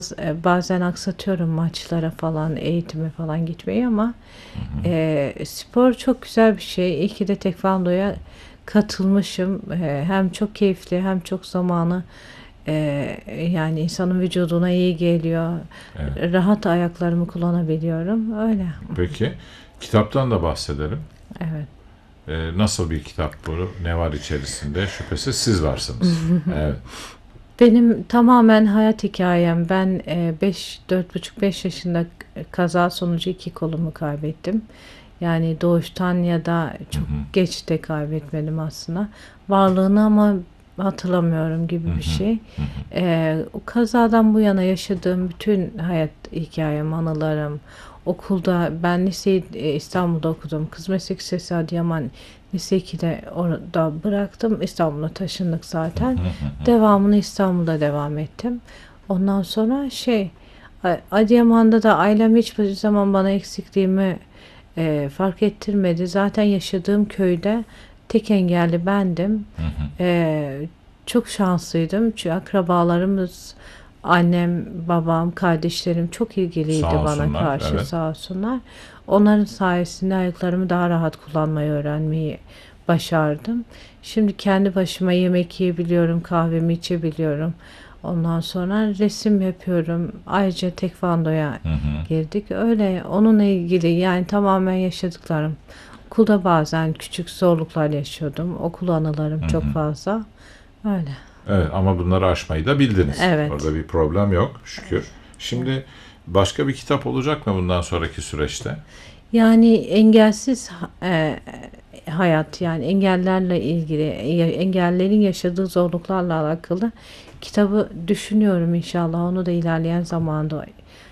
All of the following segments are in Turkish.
Bazen aksatıyorum maçlara falan, eğitime falan gitmeyi ama Hı hı. spor çok güzel bir şey. İyi ki de tekvandoya katılmışım. Hem çok keyifli hem çok zamanı yani insanın vücuduna iyi geliyor. Evet. Rahat ayaklarımı kullanabiliyorum. Öyle. Peki, kitaptan da bahsedelim. Evet. Nasıl bir kitap bu? Ne var içerisinde? Şüphesiz siz varsınız. Evet. Benim tamamen hayat hikayem. Ben 4,5-5 yaşında kaza sonucu iki kolumu kaybettim. Yani doğuştan ya da Hı çok hı. geç de kaybetmedim aslında. Varlığını ama hatırlamıyorum Hı gibi bir hı. şey. Hı hı. O kazadan bu yana yaşadığım bütün hayat hikayem, anılarım, okulda ben liseyi İstanbul'da okudum. Kız Meslek Lisesi Adıyaman Lise 2'de orada bıraktım. İstanbul'a taşındık Hı zaten. hı. Hı hı. Devamını İstanbul'da devam ettim. Ondan sonra Adıyaman'da da ailem hiçbir zaman bana eksikliğimi fark ettirmedi. Zaten yaşadığım köyde tek engelli bendim. Hı hı. E, Çok şanslıydım. Çünkü akrabalarımız, annem, babam, kardeşlerim çok Sağ ilgiliydi bana olsunlar. karşı Evet. sağ olsunlar. Onların sayesinde ayaklarımı daha rahat kullanmayı öğrenmeyi başardım. Şimdi kendi başıma yemek yiyebiliyorum, kahvemi içebiliyorum. Ondan sonra resim yapıyorum. Ayrıca tekvandoya Hı hı. girdik. Öyle onunla ilgili yani tamamen yaşadıklarım. Okulda bazen küçük zorluklar yaşıyordum. Okul anılarım Hı çok hı. fazla. Öyle. Evet, ama bunları aşmayı da bildiniz. Evet. Orada bir problem yok şükür. Şimdi başka bir kitap olacak mı bundan sonraki süreçte? Yani engelsiz hayat yani engellerle ilgili engellerin yaşadığı zorluklarla alakalı kitabı düşünüyorum inşallah. Onu da ilerleyen zamanda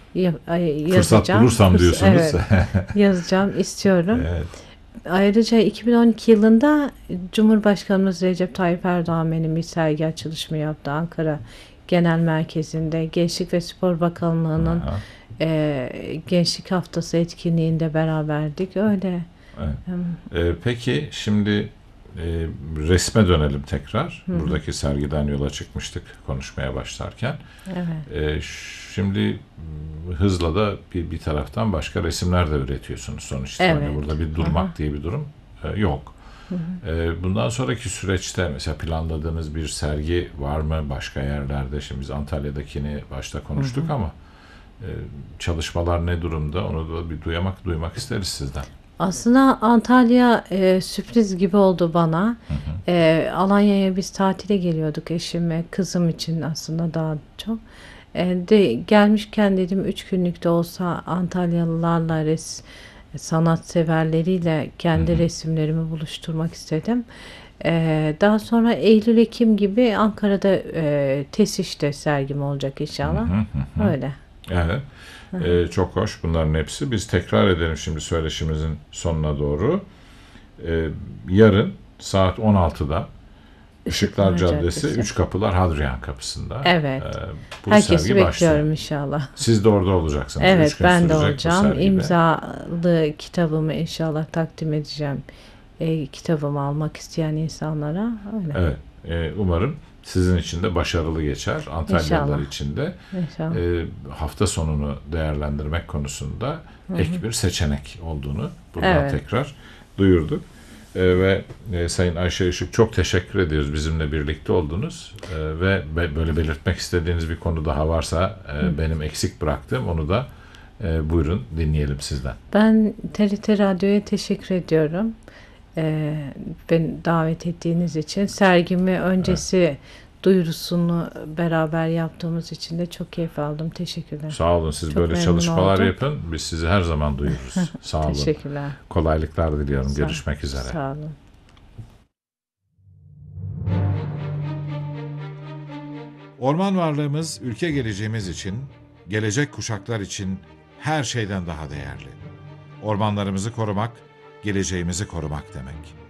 Fırsat yazacağım. bulursam diyorsunuz. Evet, yazacağım istiyorum. Evet. Ayrıca 2012 yılında Cumhurbaşkanımız Recep Tayyip Erdoğan benim bir sergi açılışımı yaptı Ankara Genel Merkezi'nde. Gençlik ve Spor Bakanlığı'nın Aha. Gençlik Haftası etkinliğinde beraberdik. Öyle. Evet. Hem- Peki şimdi resme dönelim tekrar. Hı hı, Buradaki sergiden yola çıkmıştık konuşmaya başlarken. evet. Şimdi hızla da bir taraftan başka resimler de üretiyorsunuz sonuç itibariyle. Evet. Burada bir Hı hı, durmak diye bir durum yok. hı hı. Bundan sonraki süreçte mesela planladığınız bir sergi var mı başka yerlerde? Şimdi biz Antalya'dakini başta konuştuk ama e, çalışmalar ne durumda? Onu da bir duymak isteriz sizden. Aslında Antalya sürpriz gibi oldu bana. Hı hı. Alanya'ya biz tatile geliyorduk eşim ve kızım için aslında daha çok. De gelmişken dedim 3 günlük de olsa Antalyalılarla sanatseverleriyle Hı kendi hı. resimlerimi buluşturmak istedim. Daha sonra Eylül-Ekim gibi Ankara'da TESİŞ'te sergim olacak Hı inşallah. hı. Hı hı. Öyle. Evet. Çok hoş bunların hepsi. Biz tekrar edelim şimdi söyleşimizin sonuna doğru. Yarın saat 16'da Işıklar Işıklar Caddesi Caddesi. Üç Kapılar Hadrian Kapısı'nda Evet. bu Herkesi sergi başlıyor. bekliyorum inşallah. Siz de orada olacaksınız. Evet, 3 gün ben de sürecek bu olacağım. sergide. İmzalı kitabımı inşallah takdim edeceğim. Kitabımı almak isteyen insanlara. Öyle. Evet. Umarım sizin için de başarılı geçer. Antalyalılar İnşallah. için de İnşallah. hafta sonunu değerlendirmek konusunda Hı ek hı. bir seçenek olduğunu buradan Evet. tekrar duyurduk. Ve Sayın Ayşe Işık çok teşekkür ediyoruz bizimle birlikte oldunuz. Ve böyle belirtmek istediğiniz bir konu daha varsa benim eksik bıraktığım onu da buyurun dinleyelim sizden. Ben TRT Radyo'ya teşekkür ediyorum. Beni davet ettiğiniz için. Sergimi Evet. öncesi duyurusunu beraber yaptığımız için de çok keyif aldım. Teşekkürler. Sağ olun. Siz Çok böyle memnun çalışmalar oldum. yapın. Biz sizi her zaman duyururuz. Sağ olun. Teşekkürler. Kolaylıklar diliyorum. Sağ, Görüşmek üzere. sağ olun. Orman varlığımız ülke geleceğimiz için, gelecek kuşaklar için her şeyden daha değerli. Ormanlarımızı korumak, geleceğimizi korumak demek.